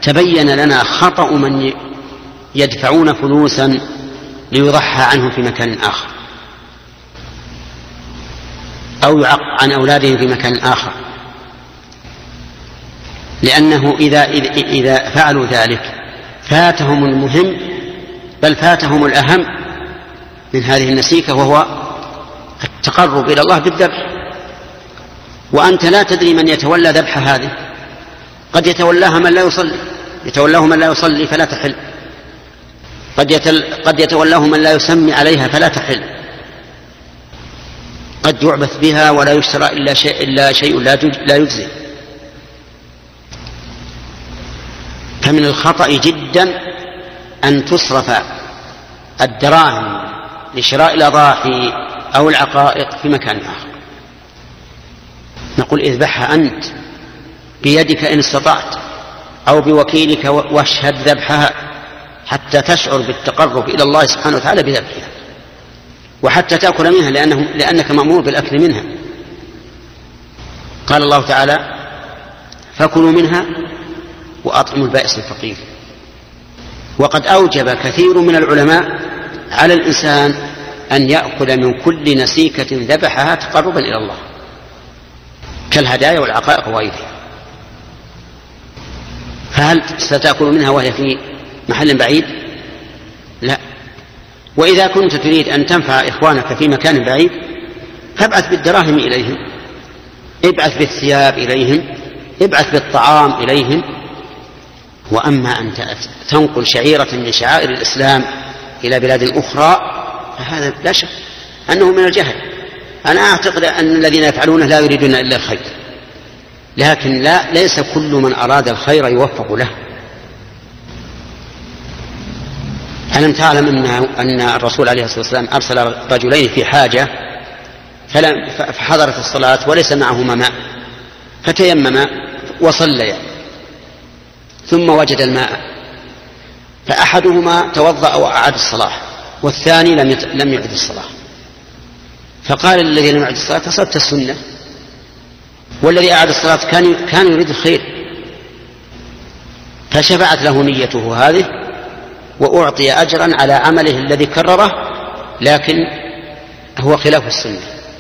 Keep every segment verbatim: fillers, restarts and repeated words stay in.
تبين لنا خطأ من يدفعون فلوسا ليضحى عنه في مكان آخر أو يعق عن أولادهم في مكان آخر، لأنه إذا, إذا فعلوا ذلك فاتهم المهم، بل فاتهم الأهم من هذه النسيكة، وهو التقرب إلى الله بالذبح. وأنت لا تدري من يتولى ذبح هذه، قد يتولاها من لا يصلي، يتولاه من لا يصلي فلا تحل، قد, يتل قد يتولاه من لا يسمي عليها فلا تحل، قد يعبث بها ولا يشترى إلا شيء, إلا شيء لا يجزي. فمن الخطأ جدا أن تصرف الدراهم لشراء الأضاحي أو العقائق في مكان آخر. نقول اذبحها أنت بيدك إن استطعت أو بوكيلك واشهد ذبحها حتى تشعر بالتقرب إلى الله سبحانه وتعالى بذبحها، وحتى تأكل منها لأنه لأنك مأمور بالأكل منها. قال الله تعالى فكلوا منها وأطعموا البائس الفقير. وقد أوجب كثير من العلماء على الإنسان أن يأكل من كل نسيكة ذبحها تقربا إلى الله كالهدايا والعقائق وغيرها. فهل ستأكل منها وهي في محل بعيد؟ لا. وإذا كنت تريد أن تنفع إخوانك في مكان بعيد فابعث بالدراهم إليهم، ابعث بالثياب إليهم، ابعث بالطعام إليهم. وأما أن تنقل شعيرة من شعائر الإسلام إلى بلاد أخرى فهذا لا شك أنه من الجهل. أنا أعتقد أن الذين يفعلونه لا يريدون إلا الخير، لكن لا ليس كل من أراد الخير يوفق له. ألم تعلم أن, أن الرسول عليه الصلاة والسلام أرسل رجلين في حاجة فحضرت الصلاة وليس معهما ماء فتيمما وصليا ثم وجد الماء، فأحدهما توضأ وأعاد الصلاة والثاني لم لم يعد الصلاة. فقال الذي لم يعد الصلاة أصبت السنة، والذي أعاد الصلاة كان كان يريد الخير، فشفعت له نيته هذه وأعطي أجرا على عمله الذي كرره، لكن هو خلاف السنة.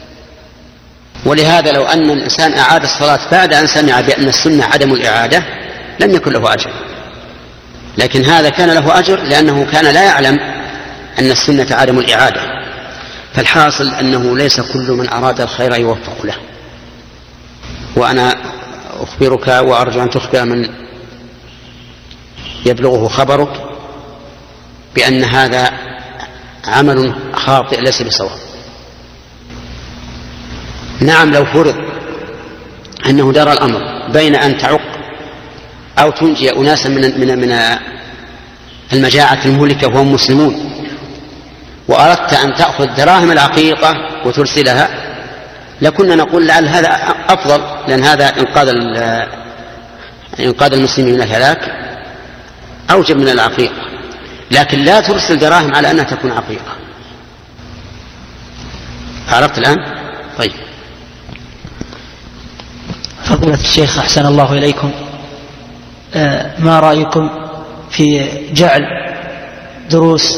ولهذا لو أن الإنسان أعاد الصلاة بعد أن سمع بأن السنة عدم الإعادة لم يكن له أجر، لكن هذا كان له أجر لأنه كان لا يعلم أن السنة عدم الإعادة. فالحاصل أنه ليس كل من أراد الخير يوفق له. وأنا أخبرك وأرجو أن تخبر من يبلغه خبرك بأن هذا عمل خاطئ ليس بصواب. نعم لو فرض أنه دار الأمر بين أن تعق أو تنجي أناسا من من من المجاعة المهلكة وهم مسلمون، وأردت أن تأخذ دراهم العقيقة وترسلها، لكنا نقول لعل هذا أفضل، لأن هذا إنقاذ إنقاذ المسلمين من الهلاك أوجب من العقيقة. لكن لا ترسل دراهم على أنها تكون عقيقة. عرفت الآن؟ طيب. فضيلة الشيخ أحسن الله إليكم، ما رأيكم في جعل دروس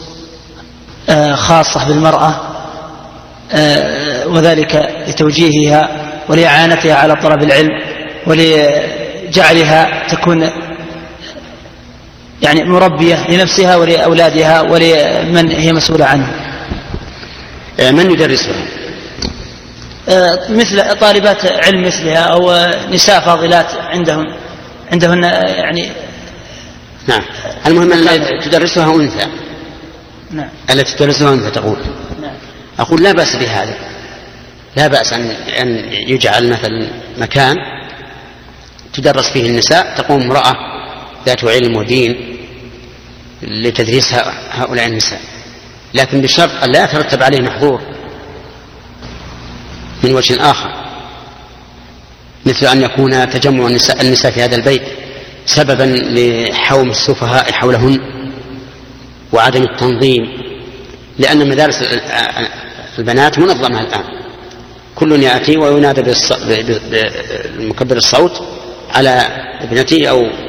خاصة بالمرأة وذلك لتوجيهها ولإعانتها على طلب العلم ولجعلها تكون يعني مربية لنفسها ولأولادها ولمن هي مسؤولة عنه؟ من يدرسها؟ مثل طالبات علم مثلها أو نساء فاضلات عندهم عندهن يعني. نعم. المهم أن تدرسها أنثى. نعم. التي تدرسها أنثى تقول. نعم. أقول لا بأس بهذا، لا بأس أن يجعل مثلا مكان تدرس فيه النساء، تقوم امرأة ذات علم ودين لتدريس هؤلاء النساء، لكن بشرط أن لا يترتب عليه محظور من وجه آخر، مثل أن يكون تجمع النساء, النساء في هذا البيت سببا لحوم السفهاء حولهن وعدم التنظيم، لأن مدارس البنات منظمة الآن، كل يأتي وينادى بمكبر الصوت على ابنته أو